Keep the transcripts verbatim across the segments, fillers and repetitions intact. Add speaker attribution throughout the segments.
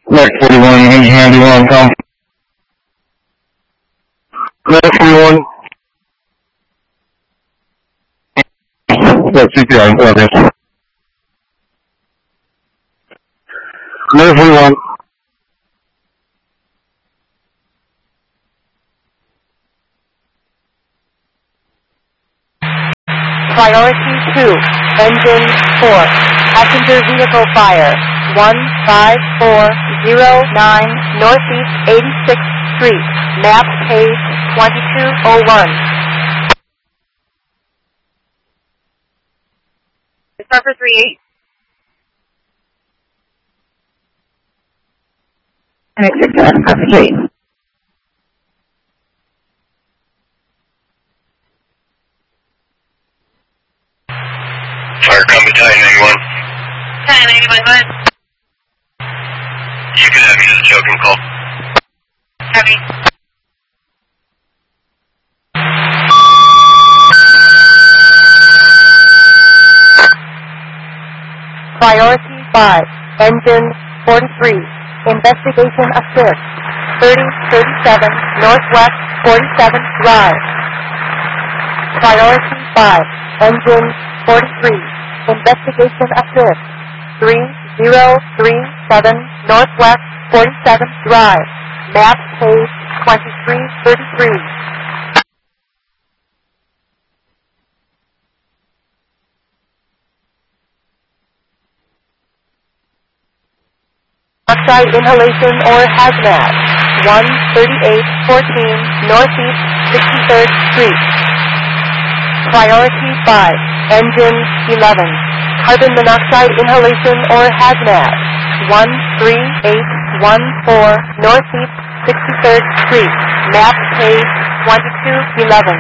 Speaker 1: Next forty-one, engine ninety-one, come. Next forty-one. That's C P R in progress. Next forty-one.
Speaker 2: Priority two, engine four, passenger vehicle fire, one five four zero nine Northeast eighty-sixth Street, map page twenty-two oh one.
Speaker 3: Surfer three eight.
Speaker 4: And it's six seven across the street.
Speaker 5: Fire company Battalion ninety-one.
Speaker 3: Battalion ninety-one, go ahead.
Speaker 5: You can have me as a choking call.
Speaker 3: Copy.
Speaker 2: Priority five, engine forty-three, investigation assist, thirty thirty-seven Northwest forty-seventh Drive. Priority five, engine forty-three, investigation assist, three zero three seven Northwest forty-seventh Drive, map page twenty-three thirty-three. Oxide inhalation or hazmat, one thirty-eight fourteen Northeast sixty-third Street. Priority five, engine eleven, carbon monoxide inhalation or hazmat, one three eight one four Northeast sixty-third Street, map page twenty-two eleven.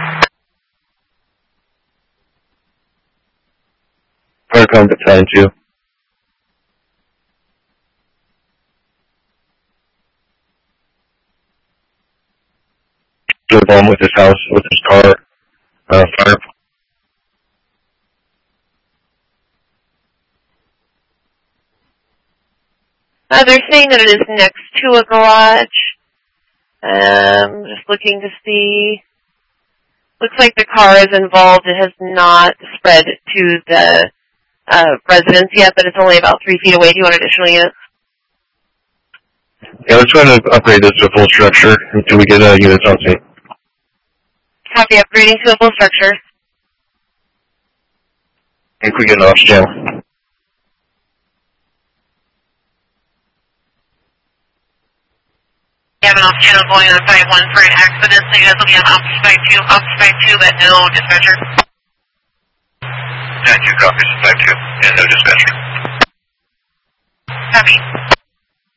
Speaker 1: Fire company Battalion two. Drove on with his house, with his car, uh, fire.
Speaker 3: Uh, they're saying that it is next to a garage. Um, just looking to see. Looks like the car is involved. It has not spread to the uh, residence yet, but it's only about three feet away. Do you want additional units?
Speaker 1: Yeah, let's try to upgrade this to a full structure until we get uh, units on scene.
Speaker 3: Copy, upgrading to a full structure.
Speaker 1: I think we get an off channel.
Speaker 3: We have an off channel going on five one for an accident, so you guys will be on Opti five two, Opti five two, but no dispatcher.
Speaker 5: Yeah, two copies, five two, and no dispatcher.
Speaker 3: Copy.